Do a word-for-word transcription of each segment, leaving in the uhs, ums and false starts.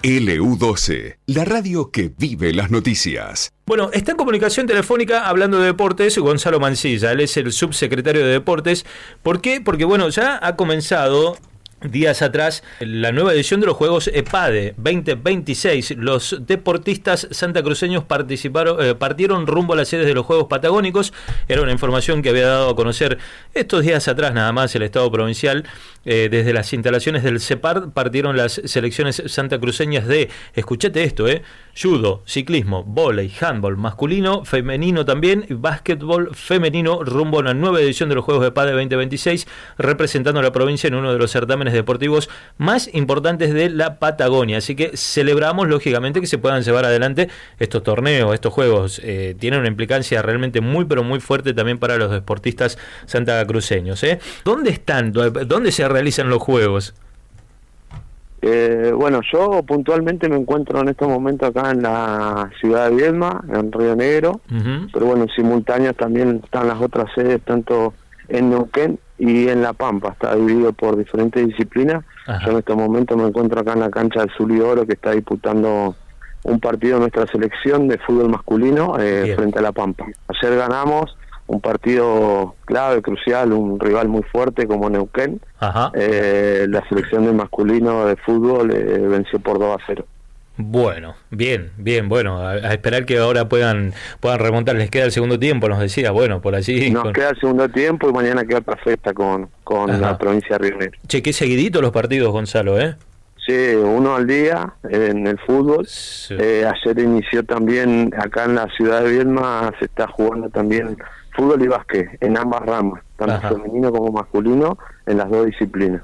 L U doce, la radio que vive las noticias. Bueno, está en comunicación telefónica hablando de deportes Gonzalo Mancilla, él es el subsecretario de Deportes. ¿Por qué? Porque bueno, ya ha comenzado días atrás la nueva edición de los Juegos EPADE veinte veintiséis. Los deportistas santacruceños participaron, eh, partieron rumbo a las sedes de los Juegos Patagónicos. Era una información que había dado a conocer estos días atrás nada más el Estado provincial. Eh, desde las instalaciones del CEPAR partieron las selecciones santacruceñas de, escuchate esto, eh, judo, ciclismo, vóley, handball masculino, femenino también, y básquetbol femenino rumbo a una nueva edición de los Juegos EPADE veinte veintiséis, representando a la provincia en uno de los certámenes deportivos más importantes de la Patagonia. Así que celebramos lógicamente que se puedan llevar adelante estos torneos, estos juegos. Eh, tienen una implicancia realmente muy pero muy fuerte también para los deportistas santacruceños, ¿eh? ¿Dónde están? ¿Dónde se realizan los juegos? Eh, bueno, yo puntualmente me encuentro en este momento acá en la ciudad de Viedma, en Río Negro, uh-huh. Pero bueno, en simultánea también están las otras sedes, tanto en Neuquén y en La Pampa. Está dividido por diferentes disciplinas. Ajá. Yo en este momento me encuentro acá en la cancha del Zuli Oro, que está disputando un partido de nuestra selección de fútbol masculino eh, frente a La Pampa. Ayer ganamos un partido clave, crucial, un rival muy fuerte como Neuquén. Ajá. Eh, la selección de masculino de fútbol eh, venció por dos a cero. Bueno, bien, bien, bueno, a, a esperar que ahora puedan puedan remontar. Les queda el segundo tiempo, nos decía, bueno, por allí. Nos con... queda el segundo tiempo y mañana queda otra fiesta con, con la provincia de Río Negro. Che, qué seguidito los partidos, Gonzalo, ¿eh? Sí, uno al día en el fútbol. Sí. Eh, ayer inició también, acá en la ciudad de Viedma, se está jugando también fútbol y básquet, en ambas ramas, tanto Ajá. femenino como masculino, en las dos disciplinas.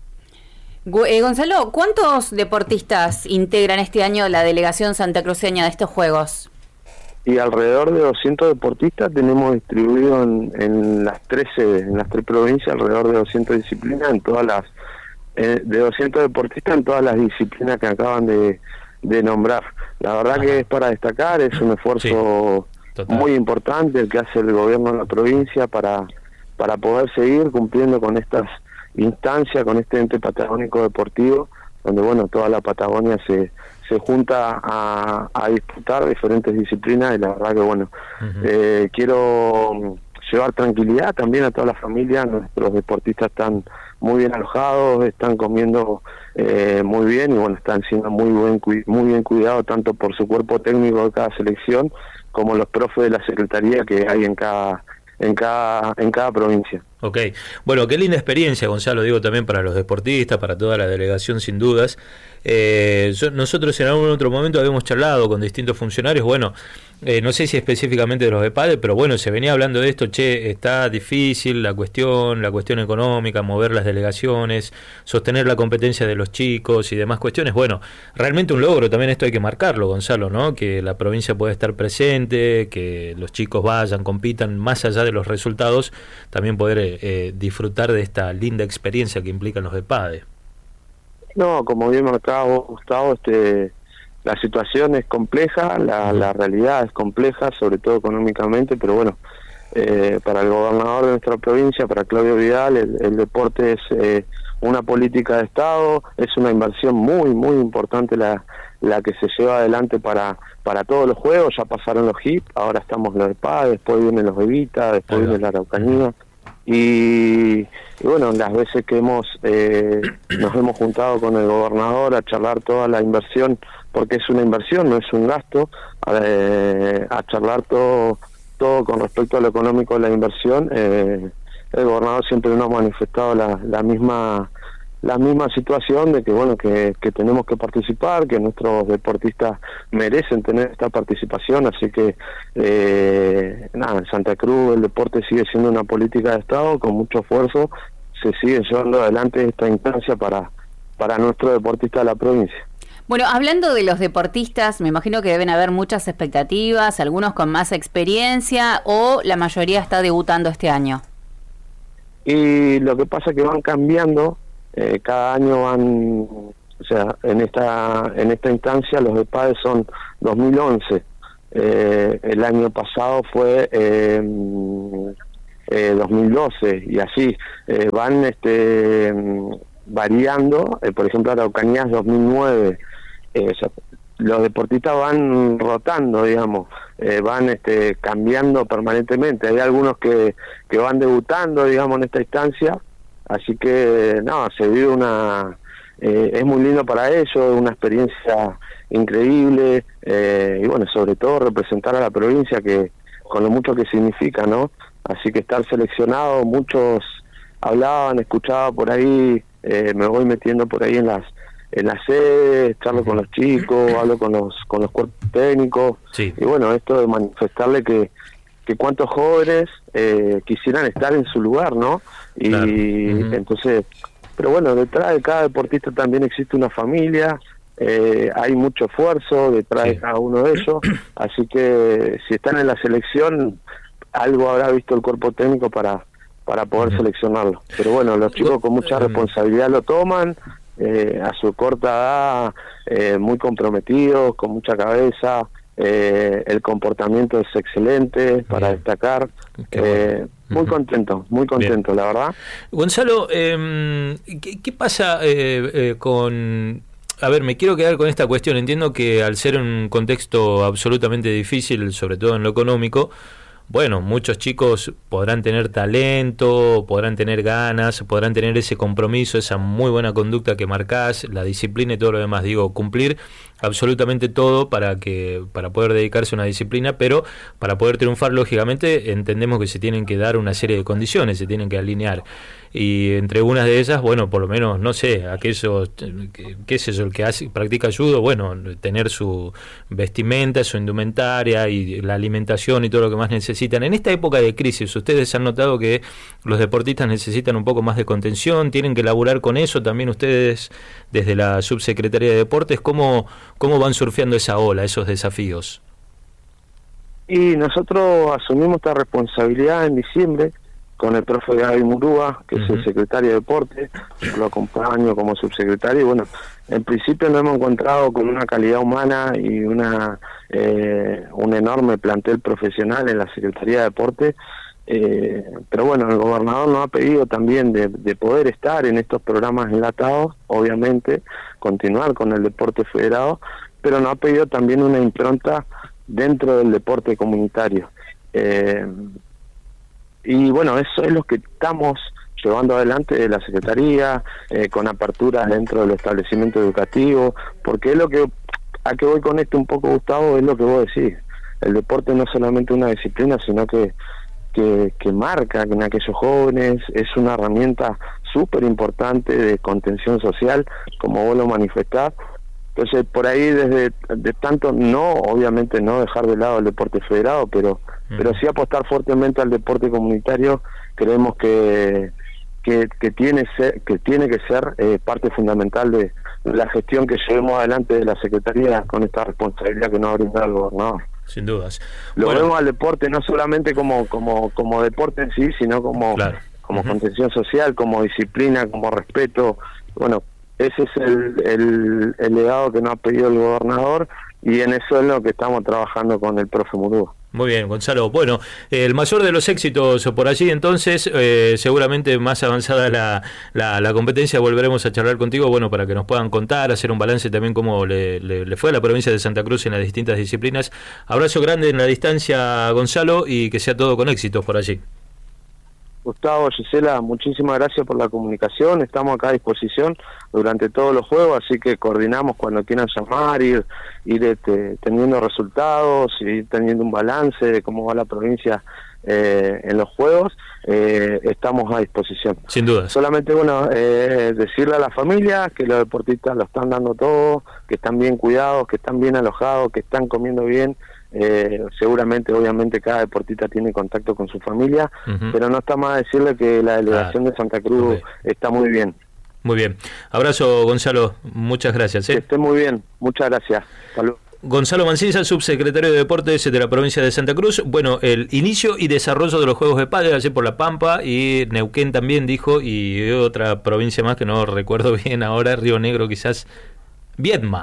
Eh, Gonzalo, ¿cuántos deportistas integran este año la delegación santacruceña de estos Juegos? Y alrededor de doscientos deportistas tenemos distribuido en, en las trece, en las tres provincias, alrededor de doscientas disciplinas, en todas las eh, de doscientos deportistas en todas las disciplinas que acaban de, de nombrar. La verdad Ajá. que es para destacar, es un esfuerzo sí, muy importante el que hace el gobierno de la provincia para, para poder seguir cumpliendo con estas instancia, con este ente patagónico deportivo, donde bueno, toda la Patagonia se se junta a, a disputar diferentes disciplinas, y la verdad que bueno, uh-huh. eh, quiero llevar tranquilidad también a toda la familia. Nuestros deportistas están muy bien alojados, están comiendo eh, muy bien, y bueno, están siendo muy buen muy bien cuidados tanto por su cuerpo técnico de cada selección como los profes de la secretaría que hay en cada en cada en cada provincia. Ok, bueno, qué linda experiencia, Gonzalo, digo también para los deportistas, para toda la delegación sin dudas. Eh, yo, nosotros en algún otro momento habíamos charlado con distintos funcionarios, bueno, eh, no sé si específicamente de los EPADE, pero bueno, se venía hablando de esto, che, está difícil la cuestión, la cuestión económica, mover las delegaciones, sostener la competencia de los chicos y demás cuestiones. Bueno, realmente un logro, también esto hay que marcarlo, Gonzalo, ¿no? Que la provincia pueda estar presente, que los chicos vayan, compitan, más allá de los resultados, también poder eh, disfrutar de esta linda experiencia que implican los EPADE. No, como bien marcado Gustavo, este, la situación es compleja, la, la realidad es compleja, sobre todo económicamente, pero bueno, eh, para el gobernador de nuestra provincia, para Claudio Vidal, el, el deporte es eh, una política de Estado, es una inversión muy, muy importante la, la que se lleva adelante para para todos los juegos. Ya pasaron los H I P, ahora estamos los EPADE, después vienen los Evita, después viene la Araucanía. Y, y bueno, las veces que hemos eh, nos hemos juntado con el gobernador a charlar toda la inversión, porque es una inversión, no es un gasto, eh, a charlar todo todo con respecto a lo económico de la inversión, eh, el gobernador siempre nos ha manifestado la, la misma la misma situación de que bueno que, que tenemos que participar, que nuestros deportistas merecen tener esta participación, así que eh, nada, en Santa Cruz el deporte sigue siendo una política de Estado, con mucho esfuerzo se sigue llevando adelante esta instancia para, para nuestros deportistas de la provincia. Bueno, hablando de los deportistas, me imagino que deben haber muchas expectativas, algunos con más experiencia, o la mayoría está debutando este año. Y lo que pasa es que van cambiando. Eh, cada año van, o sea, en esta en esta instancia los EPADE son dos mil once, eh, el año pasado fue eh, eh, dos mil doce, y así eh, van este variando. Eh, por ejemplo, Araucanía es dos mil nueve, eh, ya, los deportistas van rotando, digamos, eh, van este, cambiando permanentemente. Hay algunos que, que van debutando, digamos, en esta instancia, así que, no, se vive una... Eh, es muy lindo para ellos, una experiencia increíble, eh, y bueno, sobre todo representar a la provincia, que con lo mucho que significa, ¿no? Así que estar seleccionado, muchos hablaban, escuchaba por ahí, eh, me voy metiendo por ahí en las en las sedes, charlo con los chicos, hablo con los con los cuerpos técnicos, sí. Y bueno, esto de manifestarle que que cuántos jóvenes eh, quisieran estar en su lugar, ¿no? Y claro. Uh-huh. Entonces, pero bueno, detrás de cada deportista también existe una familia, eh, hay mucho esfuerzo detrás sí. de cada uno de ellos, así que si están en la selección, algo habrá visto el cuerpo técnico para para poder uh-huh. seleccionarlo. Pero bueno, los chicos con mucha responsabilidad lo toman, eh, a su corta edad, eh, muy comprometidos, con mucha cabeza, eh, el comportamiento es excelente para Bien. destacar, eh, bueno. muy uh-huh. contento, muy contento, Bien. la verdad. Gonzalo, eh, ¿qué, qué pasa eh, eh, con... A ver, me quiero quedar con esta cuestión. Entiendo que al ser un contexto absolutamente difícil, sobre todo en lo económico, bueno, muchos chicos podrán tener talento, podrán tener ganas, podrán tener ese compromiso, esa muy buena conducta que marcás, la disciplina y todo lo demás. Digo, cumplir absolutamente todo para que para poder dedicarse a una disciplina, pero para poder triunfar, lógicamente, entendemos que se tienen que dar una serie de condiciones, se tienen que alinear. Y entre unas de ellas, bueno, por lo menos, no sé, aquellos, qué, qué es eso, el que hace, practica judo, bueno, tener su vestimenta, su indumentaria y la alimentación y todo lo que más necesitan. En esta época de crisis, ¿ustedes han notado que los deportistas necesitan un poco más de contención? ¿Tienen que laburar con eso también ustedes desde la Subsecretaría de Deportes? ¿Cómo, cómo van surfeando esa ola, esos desafíos? Y nosotros asumimos esta responsabilidad en diciembre con el profe Gaby Murúa, que uh-huh. es el secretario de Deporte, yo lo acompaño como subsecretario, y bueno, en principio nos hemos encontrado con una calidad humana y una eh, un enorme plantel profesional en la Secretaría de Deporte, eh, pero bueno, el gobernador nos ha pedido también de, de poder estar en estos programas enlatados, obviamente, continuar con el deporte federado, pero nos ha pedido también una impronta dentro del deporte comunitario. Eh, Y bueno, eso es lo que estamos llevando adelante de la Secretaría, eh, con aperturas dentro del establecimiento educativo, porque es lo que, a que voy con esto un poco, Gustavo, es lo que vos decís. El deporte no es solamente una disciplina, sino que, que, que marca en aquellos jóvenes, es una herramienta súper importante de contención social, como vos lo manifestás. Entonces, por ahí, desde de tanto, no, obviamente no dejar de lado el deporte federado, pero uh-huh. pero sí apostar fuertemente al deporte comunitario. Creemos que que, que tiene ser, que tiene que ser eh, parte fundamental de la gestión que llevemos adelante de la Secretaría con esta responsabilidad que nos ha brindado el gobernador. Sin dudas. Lo bueno. vemos al deporte no solamente como como como deporte en sí, sino como, claro. como uh-huh. contención social, como disciplina, como respeto. Bueno, ese es el, el, el legado que nos ha pedido el gobernador, y en eso es lo que estamos trabajando con el profe Murúa. Muy bien, Gonzalo. Bueno, el mayor de los éxitos por allí, entonces, eh, seguramente más avanzada la, la, la competencia, volveremos a charlar contigo, bueno, para que nos puedan contar, hacer un balance también cómo le, le, le fue a la provincia de Santa Cruz en las distintas disciplinas. Abrazo grande en la distancia, Gonzalo, y que sea todo con éxitos por allí. Gustavo, Gisela, muchísimas gracias por la comunicación, estamos acá a disposición durante todos los juegos, así que coordinamos cuando quieran llamar, ir, ir este, teniendo resultados, ir teniendo un balance de cómo va la provincia eh, en los juegos, eh, estamos a disposición. Sin duda. Solamente, bueno, eh, decirle a la familia que los deportistas lo están dando todo, que están bien cuidados, que están bien alojados, que están comiendo bien. Eh, seguramente, obviamente, cada deportista tiene contacto con su familia, uh-huh. pero no está más decirle que la delegación ah, de Santa Cruz okay. está muy bien. Muy bien. Abrazo, Gonzalo. Muchas gracias. ¿eh? Que esté muy bien. Muchas gracias. Salud. Gonzalo Mancilla, subsecretario de Deportes de la provincia de Santa Cruz. Bueno, el inicio y desarrollo de los Juegos de Pádel allí por La Pampa, y Neuquén también dijo, y otra provincia más que no recuerdo bien ahora, Río Negro quizás, Viedma.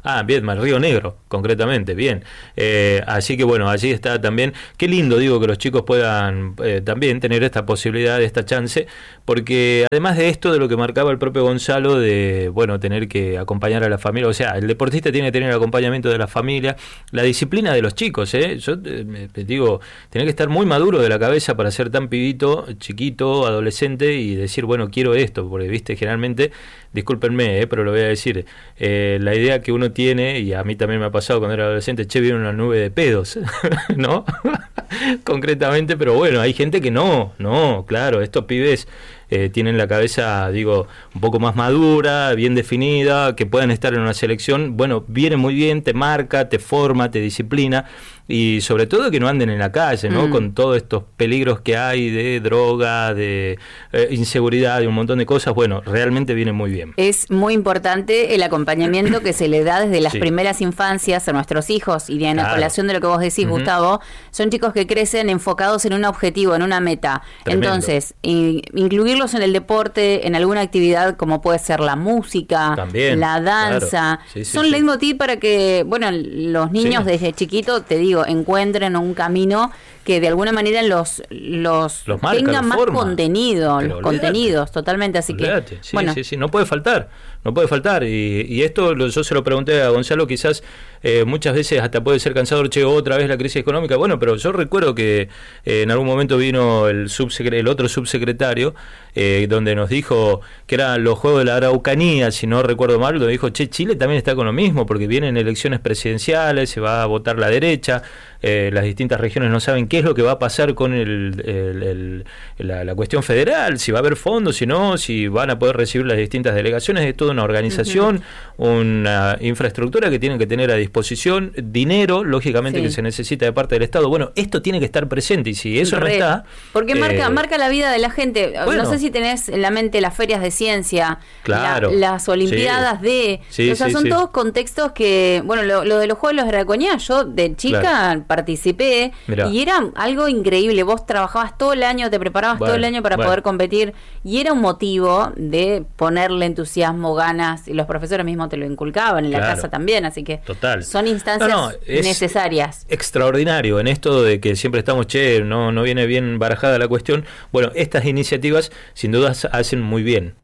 Ah, Viedma, Río Negro, concretamente, bien. Eh, así que bueno, allí está también. Qué lindo, digo, que los chicos puedan eh, también tener esta posibilidad, esta chance, porque además de esto, de lo que marcaba el propio Gonzalo, de, bueno, tener que acompañar a la familia, o sea, el deportista tiene que tener el acompañamiento de la familia, la disciplina de los chicos, ¿eh? Yo eh, te digo, tenés que estar muy maduro de la cabeza para ser tan pibito, chiquito, adolescente, y decir, bueno, quiero esto, porque, viste, generalmente, discúlpenme, eh, pero lo voy a decir, eh, la idea que uno tiene, y a mí también me ha pasado cuando era adolescente, che, viene una nube de pedos, ¿no? Concretamente, pero bueno, hay gente que no, no, claro, estos pibes eh, tienen la cabeza, digo, un poco más madura, bien definida, que puedan estar en una selección, bueno, viene muy bien, te marca, te forma, te disciplina, y sobre todo que no anden en la calle, ¿no? Mm. Con todos estos peligros que hay de droga, de eh, inseguridad, de un montón de cosas, bueno, realmente viene muy bien. Es muy importante el acompañamiento que se le da desde las sí. primeras infancias a nuestros hijos, y en claro. colación de lo que vos decís, uh-huh. Gustavo, son chicos que crecen enfocados en un objetivo, en una meta. Tremendo. Entonces, in, incluirlos en el deporte, en alguna actividad como puede ser la música, también, la danza, claro. sí, sí, son sí. leitmotiv para que, bueno, los niños sí. desde chiquito, te digo, encuentren un camino que de alguna manera los los, los marca, tenga los más forma. contenido, Pero los olvídate. contenidos, totalmente, así olvídate. que sí, bueno. sí, sí, no puede faltar, no puede faltar, y, y esto lo, yo se lo pregunté a Gonzalo, quizás eh, muchas veces hasta puede ser cansador, che, otra vez la crisis económica, bueno, pero yo recuerdo que eh, en algún momento vino el subsecre- el otro subsecretario, eh, donde nos dijo que eran los Juegos de la Araucanía, si no recuerdo mal, donde dijo, che, Chile también está con lo mismo, porque vienen elecciones presidenciales, se va a votar la derecha, eh, las distintas regiones no saben qué es lo que va a pasar con el, el, el, la, la cuestión federal, si va a haber fondos, si no, si van a poder recibir las distintas delegaciones, es toda una organización, uh-huh. una infraestructura que tienen que tener a disposición, dinero, lógicamente, sí. que se necesita de parte del Estado. Bueno, esto tiene que estar presente, y si eso Re, no está... Porque eh, marca marca la vida de la gente. Bueno, no sé si tenés en la mente las ferias de ciencia, claro, la, las olimpiadas sí. de... Sí, o sea, sí, son sí. todos contextos que... Bueno, lo, lo de los Juegos de la Araucanía, yo de chica claro. participé, Mirá. y era algo increíble. Vos trabajabas todo el año, te preparabas bueno, todo el año para bueno. poder competir, y era un motivo de ponerle entusiasmo, ganas, y los profesores mismos te lo inculcaban en la claro. casa también, así que Total. son instancias no, no, es necesarias. Extraordinario en esto de que siempre estamos, che, no, no viene bien barajada la cuestión. Bueno, estas iniciativas sin dudas hacen muy bien.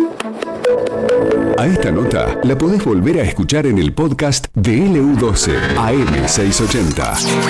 A esta nota la podés volver a escuchar en el podcast de L U doce A M seiscientos ochenta.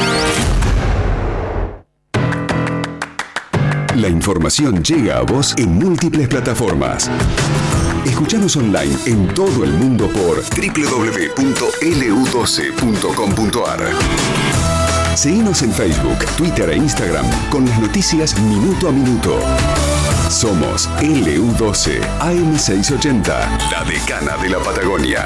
La información llega a vos en múltiples plataformas. Escuchanos online en todo el mundo por doble u doble u doble u punto L U doce punto com punto A R. Seguinos en Facebook, Twitter e Instagram con las noticias minuto a minuto. Somos L U doce A M seiscientos ochenta, la decana de la Patagonia.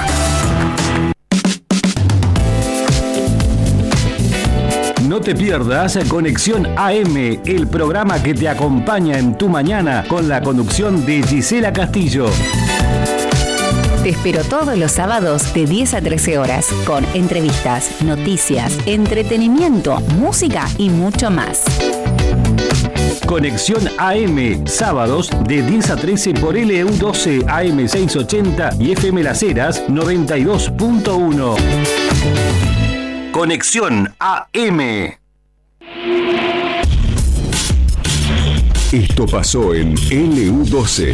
No te pierdas Conexión A M, el programa que te acompaña en tu mañana con la conducción de Gisela Castillo. Te espero todos los sábados de diez a trece horas con entrevistas, noticias, entretenimiento, música y mucho más. Conexión A M, sábados de diez a trece por L U doce A M seiscientos ochenta y F M Las Heras noventa y dos punto uno. Conexión A M. Esto pasó en L U doce.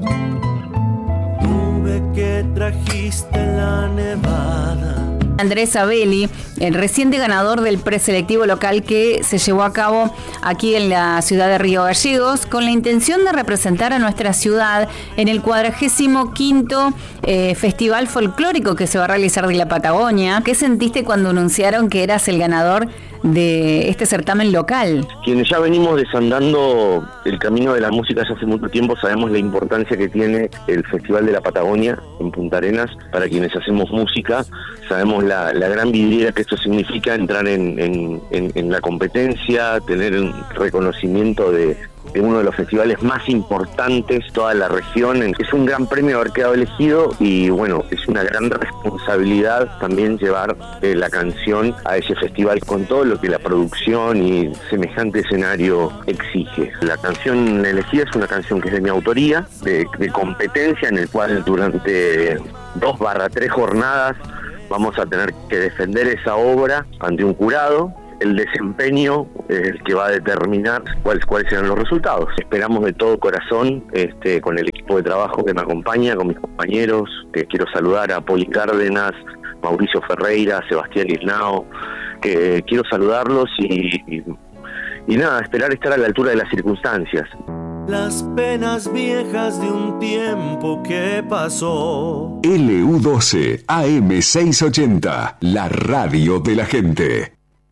Nube que trajiste la nevada. Andrés Abelli, el reciente ganador del preselectivo local que se llevó a cabo aquí en la ciudad de Río Gallegos, con la intención de representar a nuestra ciudad en el cuadragésimo quinto eh, Festival Folclórico que se va a realizar de la Patagonia. ¿Qué sentiste cuando anunciaron que eras el ganador de este certamen local? Quienes ya venimos desandando el camino de la música hace mucho tiempo sabemos la importancia que tiene el Festival de la Patagonia en Punta Arenas para quienes hacemos música. Sabemos la, la gran vidriera que esto significa, entrar en, en, en, en la competencia, tener un reconocimiento de, de uno de los festivales más importantes de toda la región. Es un gran premio haber quedado elegido y bueno, es una gran responsabilidad también llevar eh, la canción a ese festival con todo lo que la producción y semejante escenario exige. La canción elegida es una canción que es de mi autoría, de, de competencia, en el cual durante dos barra tres jornadas vamos a tener que defender esa obra ante un jurado. El desempeño es el que va a determinar cuáles cuáles serán los resultados. Esperamos de todo corazón, este, con el equipo de trabajo que me acompaña, con mis compañeros, que quiero saludar a Poli Cárdenas, Mauricio Ferreira, Sebastián Isnao, que quiero saludarlos y, y, y nada, esperar estar a la altura de las circunstancias. Las penas viejas de un tiempo que pasó. L U doce A M seiscientos ochenta, la radio de la gente.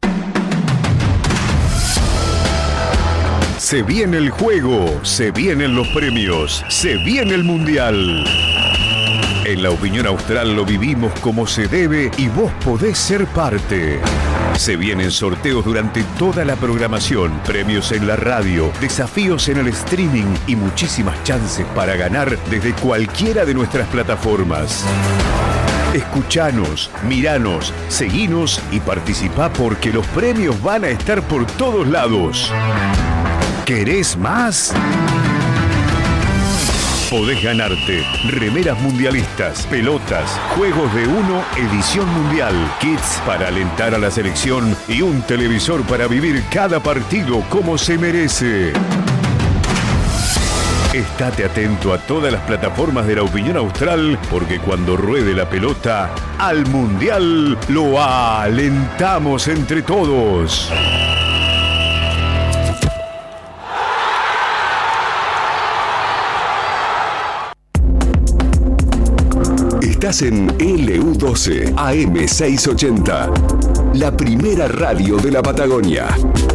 Se viene el juego, se vienen los premios, se viene el mundial. En La Opinión Austral lo vivimos como se debe y vos podés ser parte. Se vienen sorteos durante toda la programación, premios en la radio, desafíos en el streaming y muchísimas chances para ganar desde cualquiera de nuestras plataformas. Escuchanos, miranos, seguinos y participá porque los premios van a estar por todos lados. ¿Querés más? Podés ganarte remeras mundialistas, pelotas, juegos de uno, edición mundial, kits para alentar a la selección y un televisor para vivir cada partido como se merece. Estate atento a todas las plataformas de La Opinión Austral porque cuando ruede la pelota, al mundial lo alentamos entre todos. Estás en L U doce A M seiscientos ochenta, la primera radio de la Patagonia.